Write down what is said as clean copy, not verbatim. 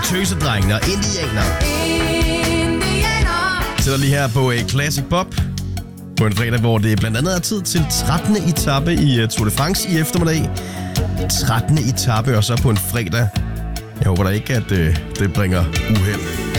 Tøsedrengene og Indianer. Sætter lige her på Classic Pop på en fredag, hvor det blandt andet er tid til 13. etape i Tour de France i eftermiddag. 13. etape, og så på en fredag. Jeg håber da ikke, at det bringer uheld.